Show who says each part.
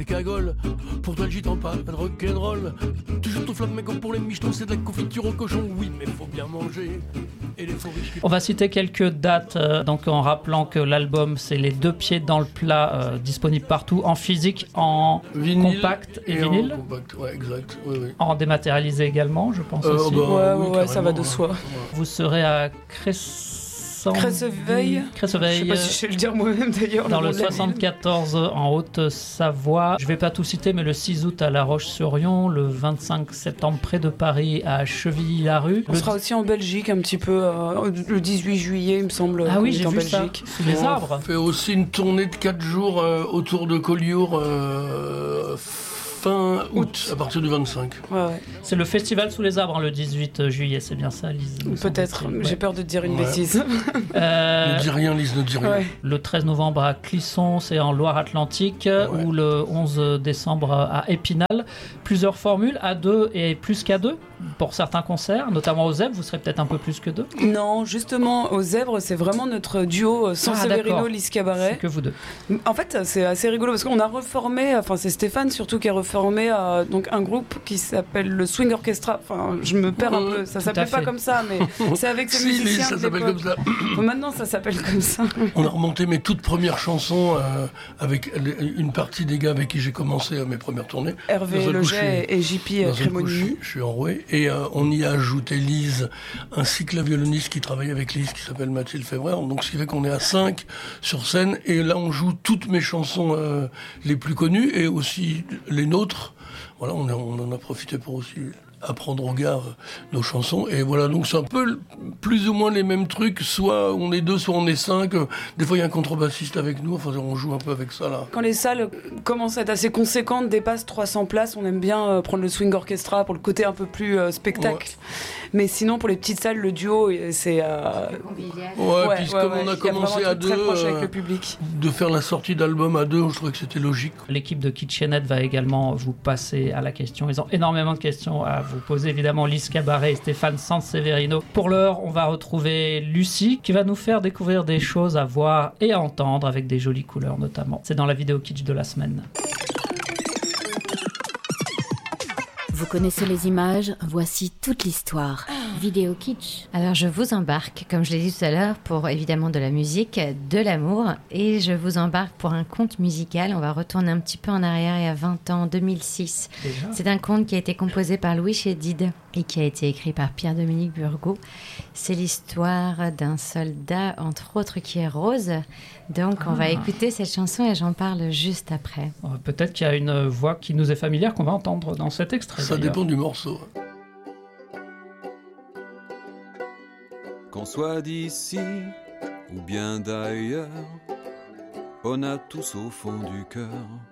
Speaker 1: les cagoles. Pour toi le gitan pas de rock'n'roll. Tu joues ton flamenco pour les michetons, c'est de la confiture au cochon. Oui, mais faut bien manger. Et les faux riches qui...
Speaker 2: On va citer quelques dates, donc en rappelant que l'album c'est Les Deux Pieds dans le Plat, disponible partout, en physique, en
Speaker 1: vinyle
Speaker 2: compact et vinyle.
Speaker 1: En compact, ouais, exact. Oui, oui.
Speaker 2: En dématérialisé également, je pense aussi.
Speaker 3: Ouais, ça va de soi.
Speaker 1: Ouais.
Speaker 2: Vous serez à
Speaker 3: Cresseveuil. Je sais pas si je sais le dire moi-même d'ailleurs.
Speaker 2: Dans
Speaker 3: nom
Speaker 2: le
Speaker 3: de la ville.
Speaker 2: 74 en Haute-Savoie. Je vais pas tout citer, mais le 6 août à La Roche-sur-Yon, le 25 septembre près de Paris à Chevilly-la-Rue.
Speaker 3: On sera aussi en Belgique un petit peu le 18 juillet, il me semble.
Speaker 2: Ah oui,
Speaker 3: qu'on est
Speaker 2: j'ai
Speaker 3: en
Speaker 2: vu
Speaker 3: Belgique.
Speaker 2: ça, sous les arbres.
Speaker 1: On fait aussi une tournée de 4 jours autour de Collioure fin août, à partir du 25.
Speaker 3: Ouais.
Speaker 2: C'est le festival sous les arbres, le 18 juillet, c'est bien ça, Lise?
Speaker 3: Peut-être,
Speaker 2: Ouais.
Speaker 3: j'ai peur de te dire une bêtise.
Speaker 1: Ne dis rien, Lise, ne dis rien.
Speaker 3: Ouais.
Speaker 2: Le 13 novembre à Clisson, c'est en Loire-Atlantique, ou le 11 décembre à Épinal. Plusieurs formules, à 2 et plus qu'à 2 pour certains concerts, notamment aux Zèbres, vous serez peut-être un peu plus que 2.
Speaker 3: Non, justement, aux Zèbres, c'est vraiment notre duo Sanseverino, Lise Cabaret.
Speaker 2: C'est que vous deux.
Speaker 3: En fait, c'est assez rigolo parce qu'on a reformé, enfin c'est Stéphane surtout qui a reformé donc un groupe qui s'appelle le Swing Orchestra. Enfin, je me perds un peu, ça
Speaker 2: Tout
Speaker 3: s'appelait
Speaker 2: à
Speaker 3: pas
Speaker 2: fait.
Speaker 3: comme ça, mais c'est avec ces
Speaker 1: Si, Lise,
Speaker 3: musiciens
Speaker 1: ça
Speaker 3: de
Speaker 1: s'appelle
Speaker 3: l'époque.
Speaker 1: comme ça.
Speaker 3: Bon, maintenant, ça s'appelle comme ça.
Speaker 1: On a remonté mes toutes premières chansons avec une partie des gars avec qui j'ai commencé mes premières tournées.
Speaker 3: Hervé Leget et JP Crémonini.
Speaker 1: Je suis enroué. Et on y a ajouté Lise, ainsi que la violoniste qui travaille avec Lise, qui s'appelle Mathilde Février. Donc, ce qui fait qu'on est à 5 sur scène. Et là, on joue toutes mes chansons les plus connues et aussi les nôtres. Voilà, on en a profité pour aussi apprendre au gars nos chansons. Et voilà, donc c'est un peu plus ou moins les mêmes trucs. Soit on est 2, soit on est 5. Des fois, il y a un contrebassiste avec nous. Enfin, on joue un peu avec ça, là.
Speaker 3: Quand les salles commencent à être assez conséquentes, dépassent 300 places, on aime bien prendre le Swing Orchestra pour le côté un peu plus spectacle. Ouais. Mais sinon, pour les petites salles, le duo, c'est...
Speaker 1: puis comme on a commencé à 2,
Speaker 3: très proche avec le public.
Speaker 1: De faire la sortie d'album à 2, je trouvais que c'était logique.
Speaker 2: L'équipe de Kitchenette va également vous passer à la question. Ils ont énormément de questions à vous poser, évidemment, Lise Cabaret et Stéphane Sanseverino. Pour l'heure, on va retrouver Lucie qui va nous faire découvrir des choses à voir et à entendre avec des jolies couleurs notamment. C'est dans la vidéo kitsch de la semaine.
Speaker 4: Vous connaissez les images, voici toute l'histoire. Vidéo kitsch.
Speaker 5: Alors je vous embarque, comme je l'ai dit tout à l'heure, pour évidemment de la musique, de l'amour, et je vous embarque pour un conte musical. On va retourner un petit peu en arrière, il y a 20 ans, 2006.
Speaker 2: Déjà ?
Speaker 5: C'est un conte qui a été composé par Louis Chédid et qui a été écrit par Pierre-Dominique Burgot. C'est l'histoire d'un soldat, entre autres, qui est rose. Donc on va écouter cette chanson et j'en parle juste après.
Speaker 2: Peut-être qu'il y a une voix qui nous est familière qu'on va entendre dans cet extrait.
Speaker 1: Ça dépend du morceau.
Speaker 6: Qu'on soit d'ici ou bien d'ailleurs, on a tous au fond du cœur